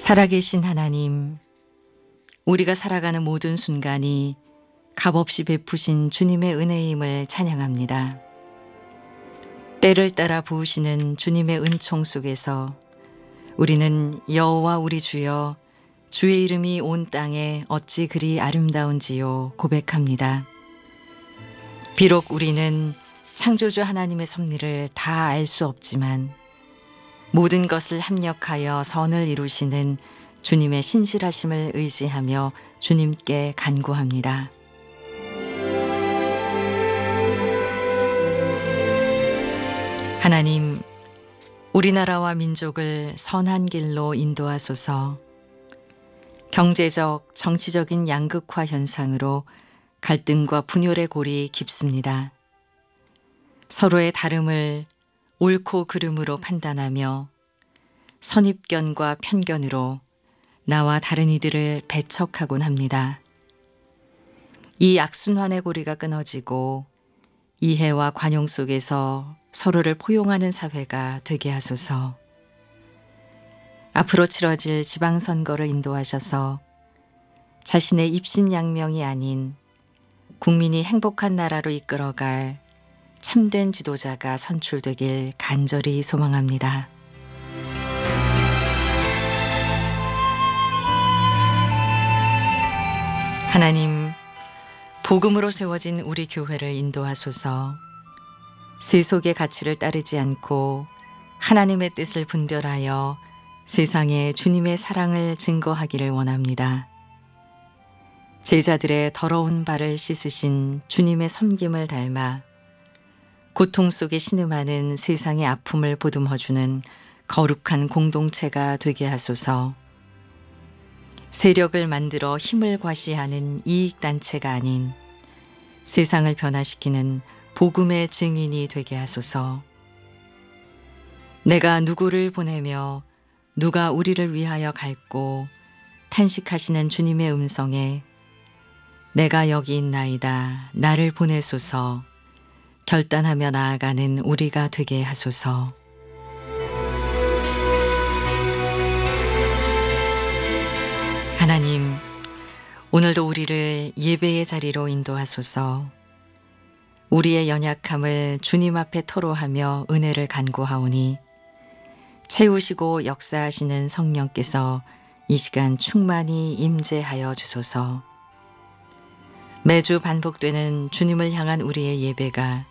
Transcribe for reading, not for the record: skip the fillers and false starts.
살아계신 하나님, 우리가 살아가는 모든 순간이 값없이 베푸신 주님의 은혜임을 찬양합니다. 때를 따라 부으시는 주님의 은총 속에서 우리는 여호와 우리 주여, 주의 이름이 온 땅에 어찌 그리 아름다운지요 고백합니다. 비록 우리는 창조주 하나님의 섭리를 다 알 수 없지만 모든 것을 합력하여 선을 이루시는 주님의 신실하심을 의지하며 주님께 간구합니다. 하나님, 우리나라와 민족을 선한 길로 인도하소서. 경제적, 정치적인 양극화 현상으로 갈등과 분열의 골이 깊습니다. 서로의 다름을 옳고 그름으로 판단하며 선입견과 편견으로 나와 다른 이들을 배척하곤 합니다. 이 악순환의 고리가 끊어지고 이해와 관용 속에서 서로를 포용하는 사회가 되게 하소서. 앞으로 치러질 지방선거를 인도하셔서 자신의 입신양명이 아닌 국민이 행복한 나라로 이끌어갈 참된 지도자가 선출되길 간절히 소망합니다. 하나님, 복음으로 세워진 우리 교회를 인도하소서. 세속의 가치를 따르지 않고 하나님의 뜻을 분별하여 세상에 주님의 사랑을 증거하기를 원합니다. 제자들의 더러운 발을 씻으신 주님의 섬김을 닮아 고통 속에 신음하는 세상의 아픔을 보듬어주는 거룩한 공동체가 되게 하소서. 세력을 만들어 힘을 과시하는 이익단체가 아닌 세상을 변화시키는 복음의 증인이 되게 하소서. 내가 누구를 보내며 누가 우리를 위하여 갈고 탄식하시는 주님의 음성에 내가 여기 있나이다, 나를 보내소서 결단하며 나아가는 우리가 되게 하소서. 하나님, 오늘도 우리를 예배의 자리로 인도하소서. 우리의 연약함을 주님 앞에 토로하며 은혜를 간구하오니 채우시고 역사하시는 성령께서 이 시간 충만히 임재하여 주소서. 매주 반복되는 주님을 향한 우리의 예배가